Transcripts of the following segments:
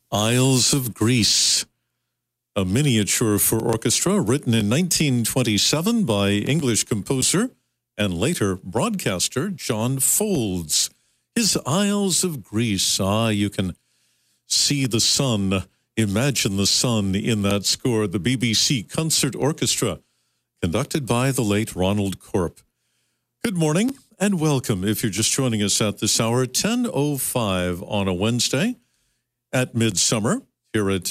Isles of Greece, a miniature for orchestra written in 1927 by English composer and later broadcaster John Folds. His Isles of Greece. You can see the sun, imagine the sun in that score. The BBC Concert Orchestra, conducted by the late Ronald Corp. Good morning and welcome if you're just joining us at this hour, 10:05 on a Wednesday at Midsummer here at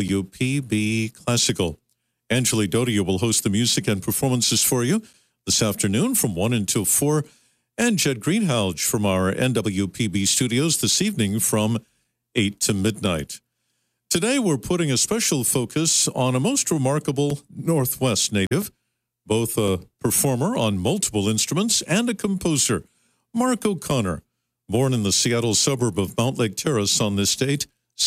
NWPB Classical. Angeli Dodia will host the music and performances for you this afternoon from 1 until 4, and Jed Greenhalgh from our NWPB studios this evening from 8 to midnight. Today we're putting a special focus on a most remarkable Northwest native, both a performer on multiple instruments and a composer, Mark O'Connor, born in the Seattle suburb of Mount Lake Terrace on this date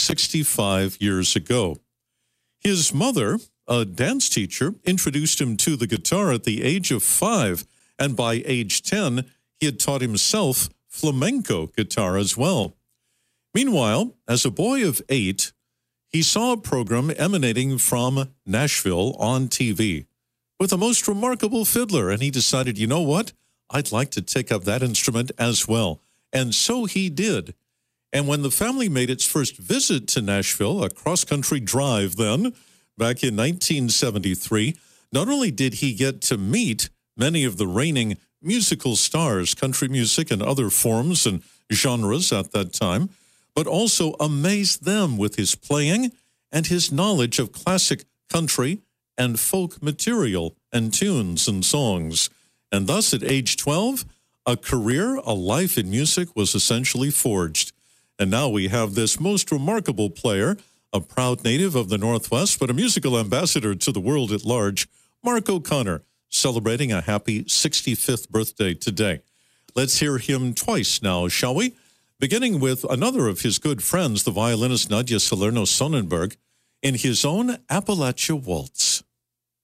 65 years ago. His mother, a dance teacher, introduced him to the guitar at the age of 5, and by age 10, he had taught himself flamenco guitar as well. Meanwhile, as a boy of 8, he saw a program emanating from Nashville on TV with a most remarkable fiddler, and he decided, you know what? I'd like to take up that instrument as well. And so he did. And when the family made its first visit to Nashville, a cross-country drive then, back in 1973, not only did he get to meet many of the reigning musical stars, country music and other forms and genres at that time, but also amazed them with his playing and his knowledge of classic country and folk material and tunes and songs. And thus, at age 12, a career, a life in music was essentially forged. And now we have this most remarkable player, a proud native of the Northwest, but a musical ambassador to the world at large, Mark O'Connor, celebrating a happy 65th birthday today. Let's hear him twice now, shall we? Beginning with another of his good friends, the violinist Nadia Salerno Sonnenberg, in his own Appalachia Waltz.